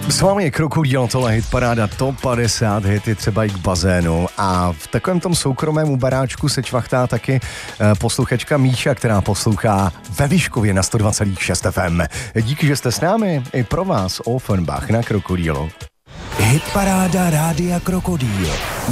S vámi je Krokodýl, tohle hitparáda Top 50, hity třeba i k bazénu. A v takovém tom soukromému baráčku se čvachtá taky posluchačka Míša, která poslouchá ve Vyškově na 102,6 FM. Díky, že jste s námi, i pro vás Offenbach na Krokodýlu. Hitparáda Rádia Krokodýl.